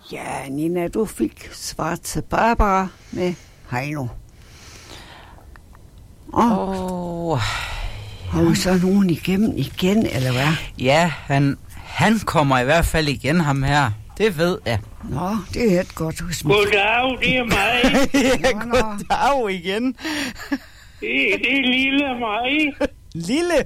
Ja, Nina, du fik Svarte Barbara med Heino. Har vi så nogen igennem igen, eller hvad? Ja, han kommer i hvert fald igen, ham her. Det ved jeg. Nå, det er et godt hus. Goddag, det er mig. Ja, goddag igen. Det er lille mig. Lille?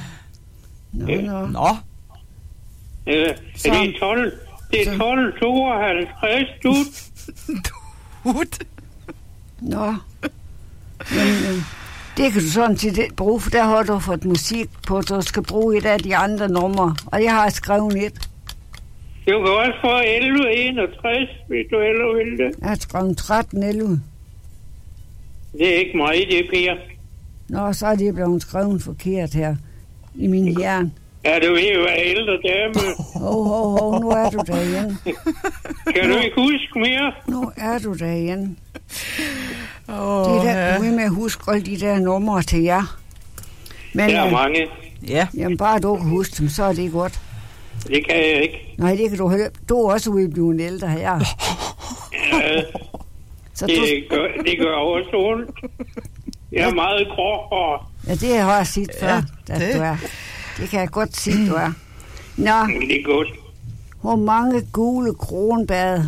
Nå. Det er 12. Det er 12,52 Dut. Nå. Men, det kan du sådan set ikke bruge, for der har du fået musik på, du skal bruge et af de andre numre. Og jeg har skrevet et. Du kan også få 1161, hvis du ellers vil det. Jeg har skrevet 1311. Det er ikke mig, det er Per. Nå, så er det blevet skrevet forkert her i min hjerne. Ja, du ved jo, hvad ældre dame. Nu er du der igen. Kan du ikke huske mere? Nu er du der igen. Det er der, du er med at huske alle de der numre til jer. Men, der er mange. Ja. Jamen, bare du kan huske dem, så er det godt. Det kan jeg ikke. Nej, det kan du heller. Du er også ude blive en ældre her. Ja, så det gør også ondt. Jeg er meget grå. Ja, det har jeg set før, at du er. Det kan jeg godt sige, du er. Nå, det er godt. Hvor mange gule kronblade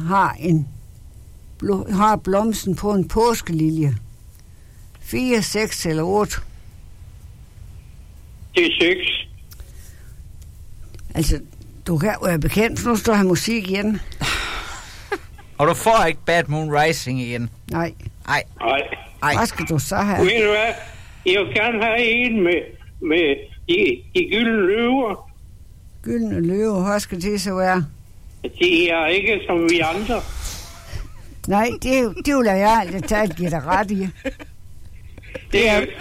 har blomsten på en påskelilje? 4, 6 eller 8? Det er 6. Altså, du kan jo være bekendt, for nu står her musik igen. Og du får ikke Bad Moon Rising igen? Nej. Hvad skal du så have? Ved du hvad? Jeg vil gerne have en med de gyldne løver. Gyldne løver, hvad skal det så være? De er ikke som vi andre. Nej, det vil jeg aldrig tage give dig ret i. Det er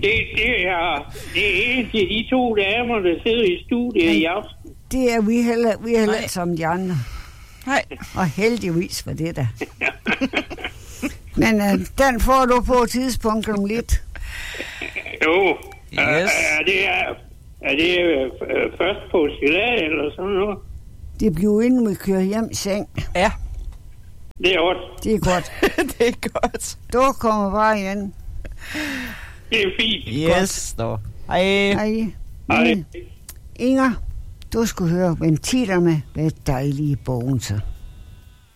en af de 2 damer, der sidder i studiet i aften. Det er vi heller som de andre. Nej. Og heldigvis for det da. Men den får du på et tidspunkt om lidt. Jo. Yes. Er det først på skilad eller sådan noget? Det bliver inden vi kører hjem i seng. Ja. Det er godt. Det er godt. Det er godt. Du kommer bare igen. Det er fint. Yes, dog. Hej. Inger, du skulle høre ventilerne med dejlige bogenser.